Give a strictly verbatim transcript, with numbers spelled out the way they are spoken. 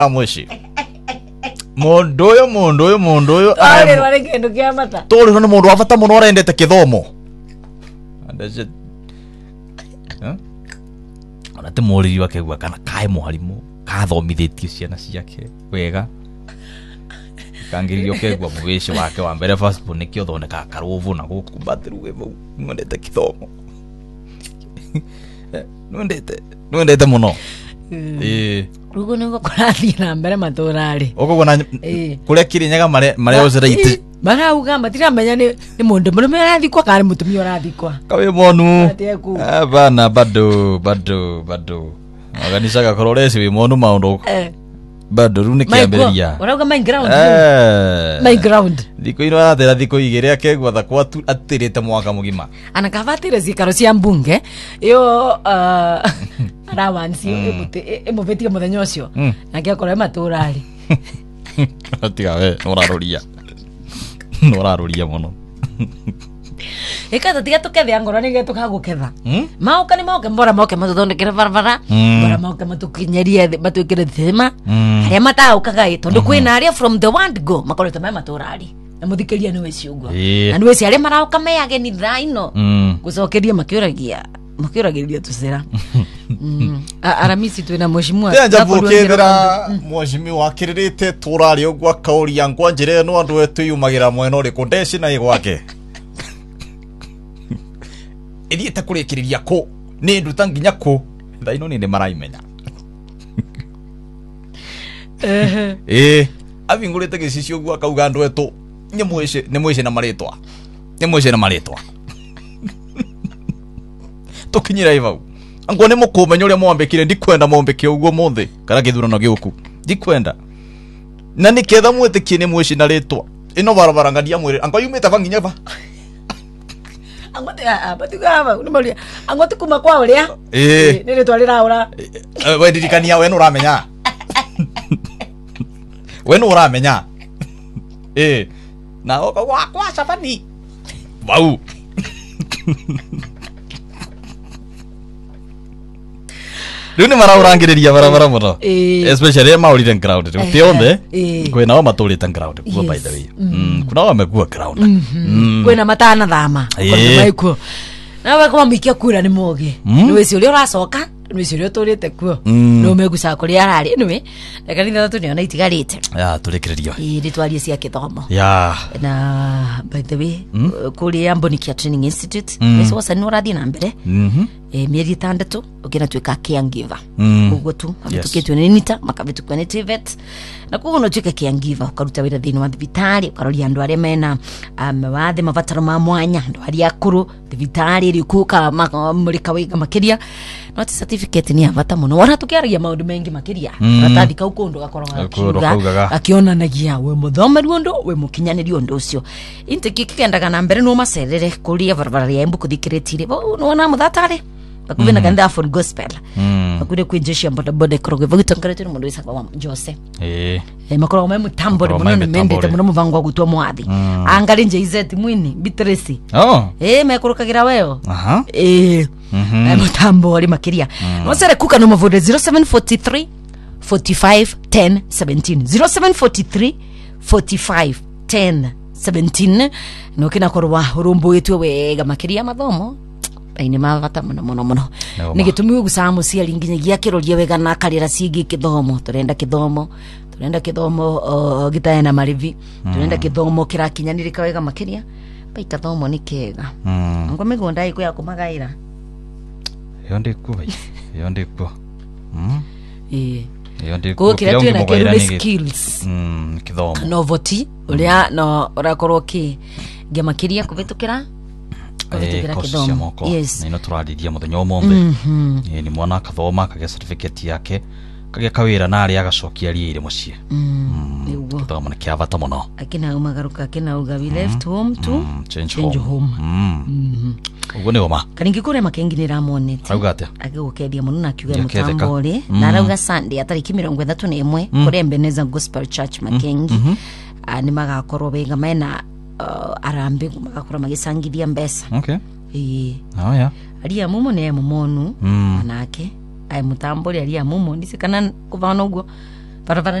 amweshi mundu uyu mundu uyu mundu uyu ale wale kendo kia mata tole no mundu afata muno arendete kithomo andaje ha ona te muri wake gwa kana kai mwalimu kathomithitie ciana ciake wega kangirio kegwa mubishi wake wa mbere first born nikio thoneka karuvu na guku bathiruwe mu ngondete kithomo nondete nondete muno eh rugo ngo korathi na mbere maturari uko na kuria kirinyaga mare mare ozerite barauga matiramenya ni ni mundu murume arathikwa kare mutumi arathikwa kawe monu ah bana bado bado bado organizaga kororesi we monu maundu eh bado rune kiamberia urauga my ground eh my ground diko ino athera diko igere akegwa tha kwa atirite mwaka mugima ana kavatire zikaro cia mbunge yo rawansi emute emuvetie muthenya ucio na kiakora maturari atiga we uraroria uraroria muno eka tiga tukethe ngoro ni getuka guketha mauka ni mauka mbora mauka matuthondekere barabara mbora mauka matukinyerie matwikire thema aria mataukaga tondu kwina aria from the word go makorete mai maturari na muthikeria ni weci ugwa na ni weci aria marauka meyage ni thaino gucokeria makiuragia makiuragiria tusera aramisi twina mheshimiwa njavukethera mheshimiwa wakiririte turari ugwa kauri yangwa njire no andu etu yumagira mwena uri kundeci na igwake ithiete kurikiriria ko ni nduta nginya ko thaino ni maraimenya eh eh avingurite gicicio gwa kauga andu etu ni mwece ni mwece na maritwa ni mwece na maritwa tukinyira ivau ango ne mukumenya uria mwambekire ndikwenda mwambeke uguo monthe kana githurano giuku ndikwenda na niketha mwetikie ni mwece na ritwa ino barabara ngadia mwire ango yumite vanginya va angote a batuga ni maria angote kuma kwa uria eh ni ritwa riraura we ndirikania we nuramenya we nuramenya eh na oko kwa kwa sabani bau Rune maraurangiriria barabara muno especially maurire crowd tionde kwena wa maturite crowd kwa by the way mm kuna wa megua crowd kwena matana thama kwa maiko na wa kwa mikia kura ni moge ni weci uri uracoka ni weci uri turite kuo no meguca kuri arari niwe reka ni thatu niona itigarite ya turekererio iri ritwarie cia kithomo ya na by the way kuri Ambonikia Training Institute weci wasa ni urathi na mbere mhm eh mieri tandatu ukina twika caregiver ugo tu abituketwe ni nita makabitukwa ni T V E T na kugo no twika caregiver ukaruta wira thini wa thibitari ukaroria andu aria mena mawathe mabataro ma mwanya andu aria akuru thibitari ri kuka murika wiga makiria no ti certificate ni abata muno ora tukiaragia maundu mengi makiria ratandika ukundu gakorwa akionanagia we muthomeru undu we mukinyaniri undu ucio intiki kikendaga na mbere no macerere kuria barabara ya Embu kuthikiretirie no wana muthatari bakuvena kanda for gospel bakure kwinjeshi amboda boda kroge bagutangarete mundu wisa kwa Jose eh eh makoro mwe mutambore muno mendete muno muvangwa gutwa mwathi angari nje izeti mwini bitresi oh eh mekurukagira weo aha eh mhm mutambore makiria no sere kuka no mavode zero seven four three forty-five ten seventeen zero seven four three forty-five ten seventeen no kina korwa rumbu wetu wega makiria mathomo aine mavata muno muno muno nigitumi guca muciari nginyagia kiroria wega na karira cingi kithomo turenda kithomo turenda kithomo gitaena marivi turenda kithomo kirakinyanirika wega makiria baita thomo ni kega ngo migunda iko ya kumagaira yonde kuba yonde ko mm eh yonde ko kira twena kero skills mm kithomo novoti uria no urakorwo ki gemakiria kubitukira eh kithomo yes nino turadiria muthenya omombe eh ni mwana kathoma kage certificate yake kage kawira na ari agacokia riire mucie niguo kithomo ni kia bata muno akina umagaruka akina uga we left home to change home mhm ugo ni goma karingi kure makenginira monete augate agigokedia muno na kiuga mutambore na rauga Sunday atariki mirongo ithatu na imwe kuri Ebenezer Gospel Church Makengi ni magakorwo bega mena arambe magakora magisangiria mbesa okay eh oh ya aria mumo ne mumonu manake ai mutambori aria mumo ndisikana kuvana ugo barabara